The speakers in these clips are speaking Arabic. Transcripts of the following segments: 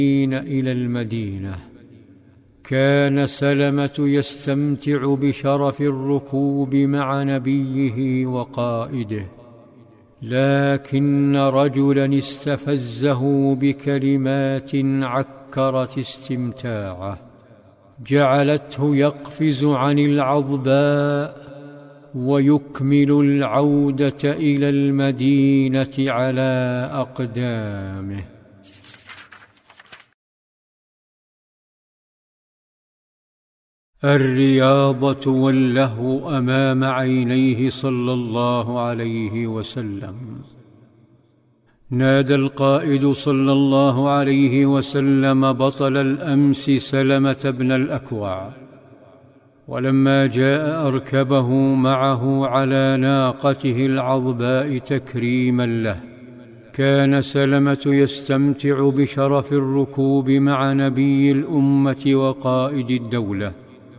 إلى المدينة. كان سلمة يستمتع بشرف الركوب مع نبيه وقائده، لكن رجلا استفزه بكلمات عكرت استمتاعه، جعلته يقفز عن العظباء ويكمل العودة إلى المدينة على أقدامه. الرياضة واللهو أمام عينيه صلى الله عليه وسلم. نادى القائد صلى الله عليه وسلم بطل الأمس سلمة بن الأكوع، ولما جاء أركبه معه على ناقته العظباء تكريما له. كان سلمة يستمتع بشرف الركوب مع نبي الأمة وقائد الدولة،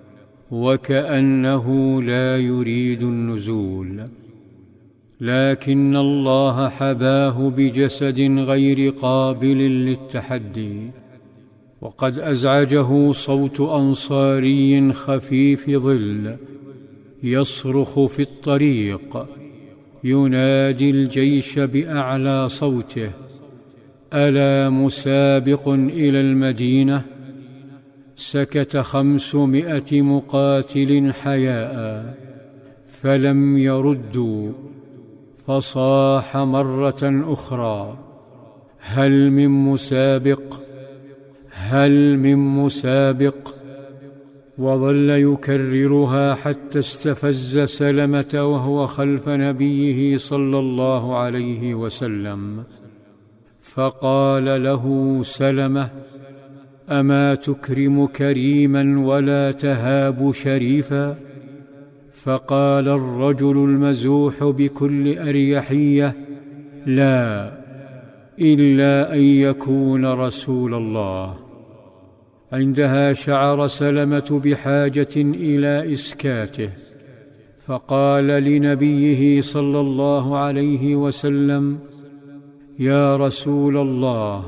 وكأنه لا يريد النزول، لكن الله حباه بجسد غير قابل للتحدي. وقد أزعجه صوت أنصاري خفيف ظل يصرخ في الطريق ينادي الجيش بأعلى صوته: ألا مسابق إلى المدينة؟ سكت 500 مقاتل حياء فلم يردوا، فصاح مرة أخرى: هل من مسابق؟ هل من مسابق؟ وظل يكررها حتى استفز سلمة وهو خلف نبيه صلى الله عليه وسلم، فقال له سلمة: أما تكرم كريما ولا تهاب شريفا؟ فقال الرجل المزوح بكل أريحية: لا، إلا أن يكون رسول الله. عندها شعر سلمة بحاجة إلى إسكاته، فقال لنبيه صلى الله عليه وسلم: يا رسول الله،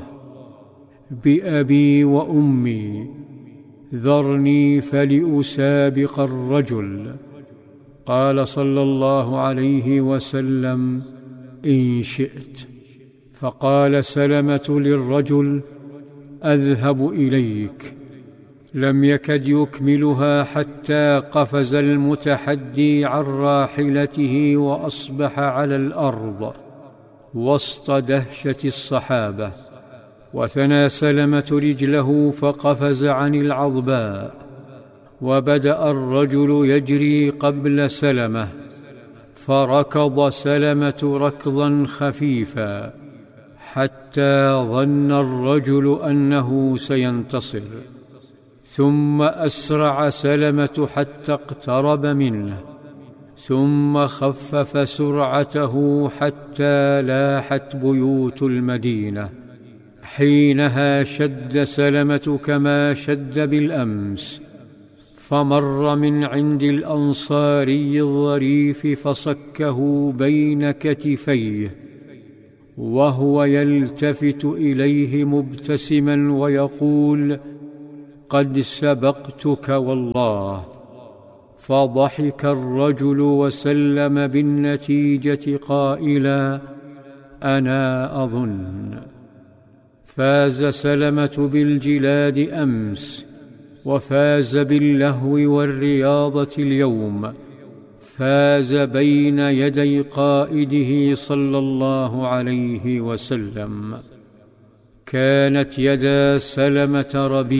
بأبي وأمي، ذرني فلأسابق الرجل. قال صلى الله عليه وسلم: إن شئت. فقال سلمة للرجل: أذهب إليك. لم يكد يكملها حتى قفز المتحدي عن راحلته وأصبح على الأرض وسط دهشة الصحابة، وثنى سلمة رجله فقفز عن العظباء، وبدأ الرجل يجري قبل سلمة، فركض سلمة ركضا خفيفا حتى ظن الرجل أنه سينتصر، ثم أسرع سلمة حتى اقترب منه، ثم خفف سرعته حتى لاحت بيوت المدينة. حينها شد سلمة كما شد بالأمس، فمر من عند الأنصاري الظريف فصكه بين كتفيه وهو يلتفت إليه مبتسما ويقول: قد سبقتك والله. فضحك الرجل وسلم بالنتيجة قائلا: أنا أظن. فاز سلمة بالجلاد أمس، وفاز باللهو والرياضة اليوم، فاز بين يدي قائده صلى الله عليه وسلم. كانت يدا سلمة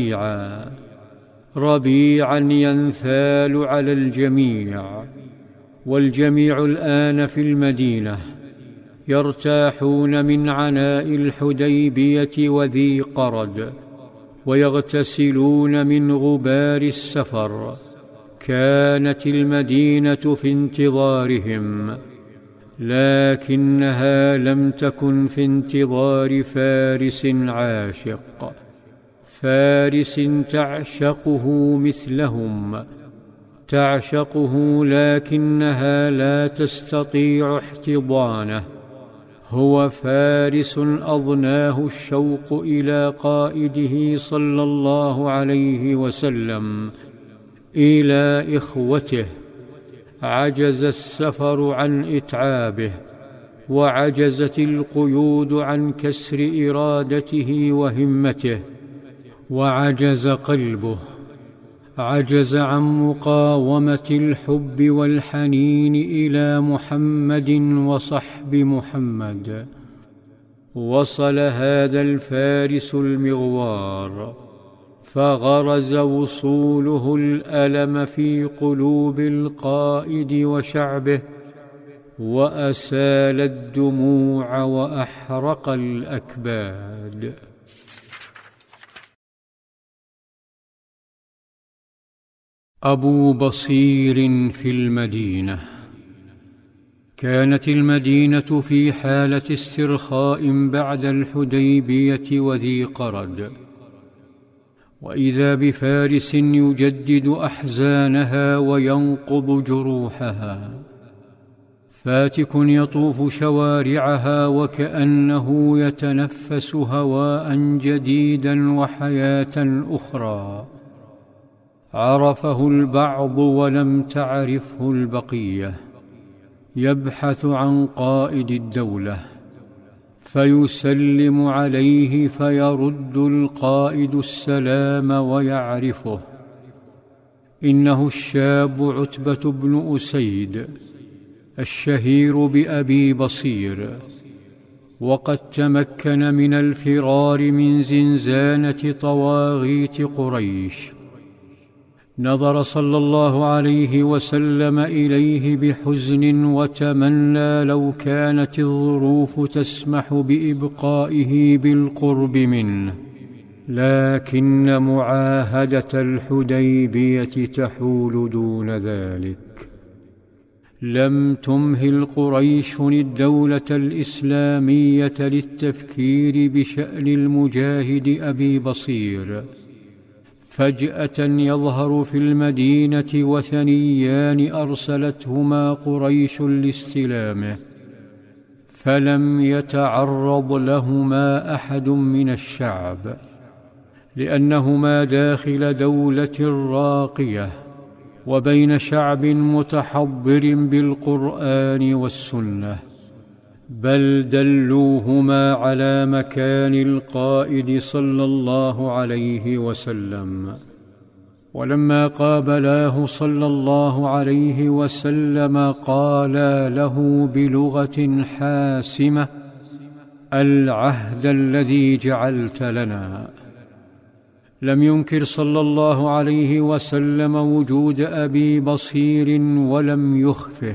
ربيعا ينثال على الجميع، والجميع الآن في المدينة يرتاحون من عناء الحديبية وذي قرد، ويغتسلون من غبار السفر. كانت المدينة في انتظارهم، لكنها لم تكن في انتظار فارس عاشق، فارس تعشقه مثلهم، تعشقه لكنها لا تستطيع احتضانه. هو فارس أضناه الشوق إلى قائده صلى الله عليه وسلم، إلى إخوته، عجز السفر عن إتعابه، وعجزت القيود عن كسر إرادته وهمته، وعجز قلبه، عجز عن مقاومة الحب والحنين إلى محمد وصحب محمد. وصل هذا الفارس المغوار فغرز وصوله الألم في قلوب القائد وشعبه، وأسال الدموع وأحرق الأكباد. أبو بصير في المدينة. كانت المدينة في حالة استرخاء بعد الحديبية وذي قرد، وإذا بفارس يجدد أحزانها وينقض جروحها، فاتك يطوف شوارعها وكأنه يتنفس هواء جديدا وحياة أخرى عرفه البعض ولم تعرفه البقية. يبحث عن قائد الدولة فيسلم عليه فيرد القائد السلام ويعرفه. إنه الشاب عتبة بن أسيد الشهير بأبي بصير، وقد تمكن من الفرار من زنزانة طواغيت قريش. نظر صلى الله عليه وسلم إليه بحزن وتمنى لو كانت الظروف تسمح بإبقائه بالقرب منه، لكن معاهدة الحديبية تحول دون ذلك. لم تمهل قريش الدولة الإسلامية للتفكير بشأن المجاهد أبي بصير. فجأة يظهر في المدينة وثنيان أرسلتهما قريش لاستلامه، فلم يتعرض لهما أحد من الشعب، لأنهما داخل دولة راقية وبين شعب متحضر بالقرآن والسنة، بل دلوهما على مكان القائد صلى الله عليه وسلم. ولما قابلاه صلى الله عليه وسلم قالا له بلغة حاسمة: العهد الذي جعلت لنا. لم ينكر صلى الله عليه وسلم وجود أبي بصير ولم يخفه،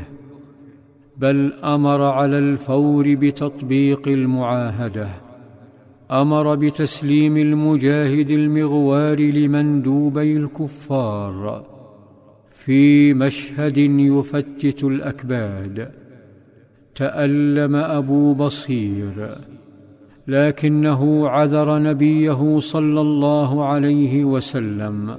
بل أمر على الفور بتطبيق المعاهدة. أمر بتسليم المجاهد المغوار لمندوبي الكفار في مشهد يفتت الأكباد. تألم أبو بصير، لكنه عذر نبيه صلى الله عليه وسلم،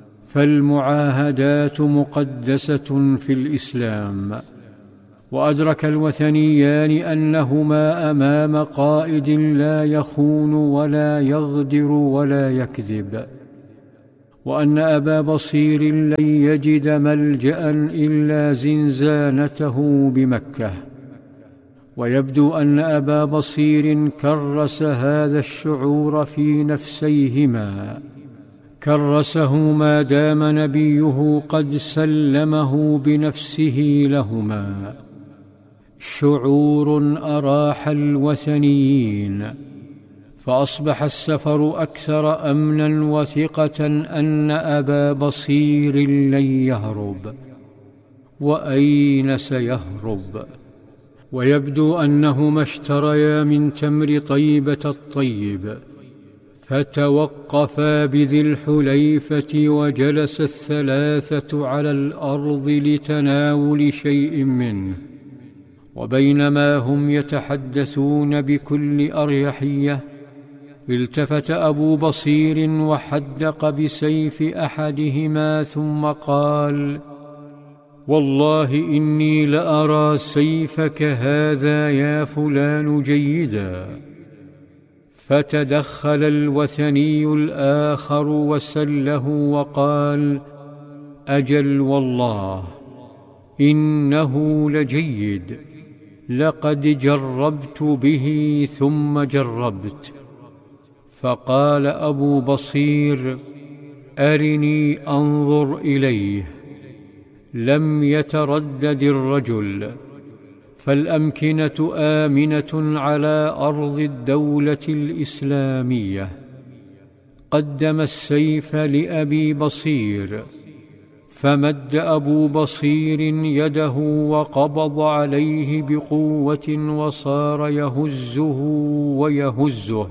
فالمعاهدات مقدسة في الإسلام. وأدرك الوثنيان أنهما أمام قائد لا يخون ولا يغدر ولا يكذب، وأن أبا بصير لن يجد ملجأ إلا زنزانته بمكة. ويبدو أن أبا بصير كرس هذا الشعور في نفسيهما، كرسه ما دام نبيه قد سلمه بنفسه لهما. شعور أراح الوثنيين، فأصبح السفر أكثر أمنا وثقة أن أبا بصير لن يهرب. وأين سيهرب؟ ويبدو أنهما اشتريا من تمر طيبة الطيب، فتوقفا بذي الحليفة وجلس الثلاثة على الأرض لتناول شيء منه. وبينما هم يتحدثون بكل أريحية، التفت أبو بصير وحدق بسيف أحدهما ثم قال: والله إني لأرى سيفك هذا يا فلان جيدا. فتدخل الوثني الآخر وسله وقال: أجل والله إنه لجيد، لقد جربت به ثم جربت. فقال أبو بصير: أرني أنظر إليه. لم يتردد الرجل، فالأمكنة آمنة على أرض الدولة الإسلامية. قدم السيف لأبي بصير، فمد أبو بصير يده وقبض عليه بقوة وصار يهزه ويهزه،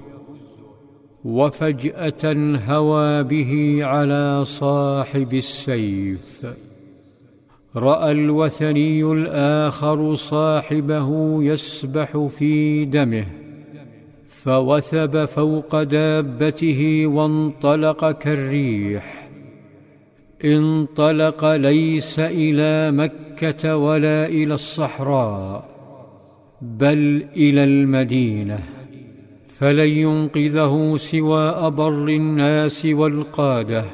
وفجأة هوى به على صاحب السيف. رأى الوثني الآخر صاحبه يسبح في دمه، فوثب فوق دابته وانطلق كالريح. انطلق ليس إلى مكة ولا إلى الصحراء، بل إلى المدينة، فلن ينقذه سوى أبر الناس والقادة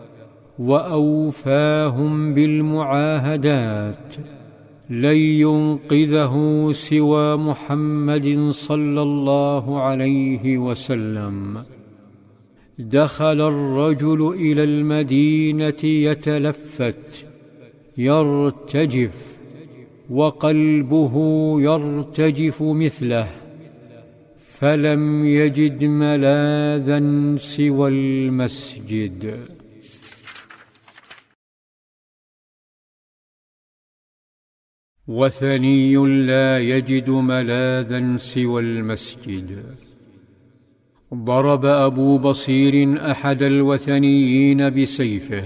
وأوفاهم بالمعاهدات. لن ينقذه سوى محمد صلى الله عليه وسلم. دخل الرجل إلى المدينة يتلفت يرتجف، وقلبه يرتجف مثله، فلم يجد ملاذا سوى المسجد. وثني لا يجد ملاذا سوى المسجد. ضرب أبو بصير أحد الوثنيين بسيفه،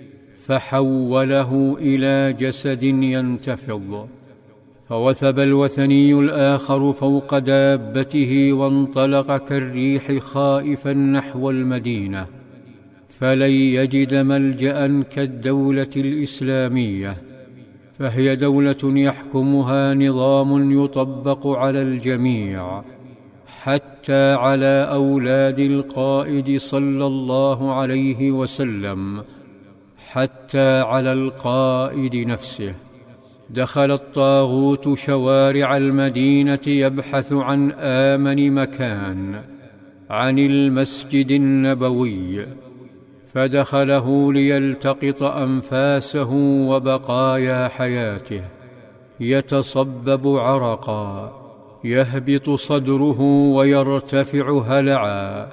فحوله إلى جسد ينتفض، فوثب الوثني الآخر فوق دابته وانطلق كالريح خائفا نحو المدينة، فلن يجد ملجأ كالدولة الإسلامية، فهي دولة يحكمها نظام يطبق على الجميع، حتى على أولاد القائد صلى الله عليه وسلم، حتى على القائد نفسه. دخل الطاغوت شوارع المدينة يبحث عن آمن مكان، عن المسجد النبوي، فدخله ليلتقط أنفاسه وبقايا حياته. يتصبب عرقا، يهبط صدره ويرتفع هلعا،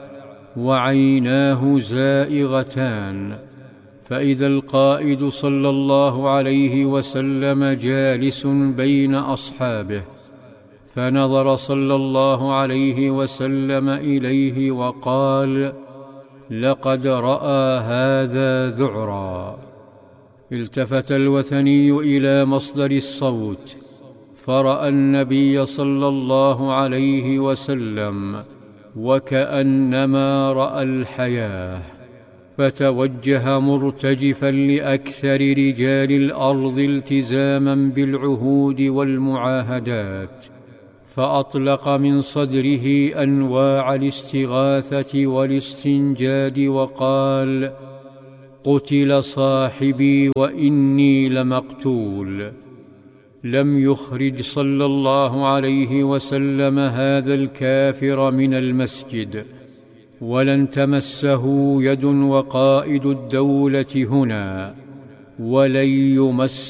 وعيناه زائغتان، فإذا القائد صلى الله عليه وسلم جالس بين أصحابه، فنظر صلى الله عليه وسلم إليه وقال: لقد رأى هذا ذعرا. التفت الوثني إلى مصدر الصوت، فرأى النبي صلى الله عليه وسلم، وكأنما رأى الحياة، فتوجه مرتجفا لأكثر رجال الأرض التزاما بالعهود والمعاهدات، فأطلق من صدره أنواع الاستغاثة والاستنجاد وقال: قتل صاحبي وإني لمقتول. لم يخرج صلى الله عليه وسلم هذا الكافر من المسجد، ولن تمسه يد، وقائد الدولة هنا، ولن يمس